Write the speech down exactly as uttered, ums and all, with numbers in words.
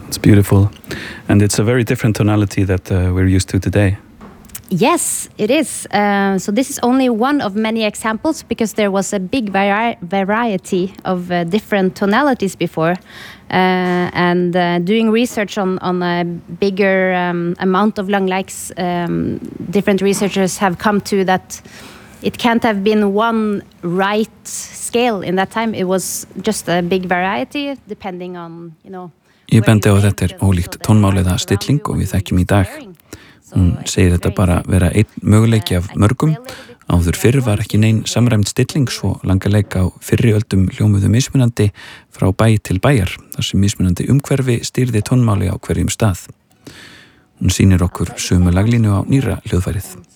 It's beautiful. And it's a very different tonality that uh, we're used to today. Yes, it is. Uh, so this is only one of many examples because there was a big vari- variety of uh, different tonalities before. Uh, and uh, doing research on, on a bigger um, amount of langleikes, um, different researchers have come to that it can't have been one right scale in that time. It was just a big variety depending on, you know. Ég bendi á að þetta er ólíkt tónmáliða stilling og við þekkjum í dag. Hún segir þetta bara vera einn möguleiki af mörgum. Áður fyrr var ekki nein samræmd stilling svo langaleik á fyrri öldum hljómuðu mismunandi frá bæ til bæjar þar sem mismunandi umhverfi stýrði tónmáli á hverjum stað. Hún sýnir okkur sömu laglínu á nýra hljóðfærið.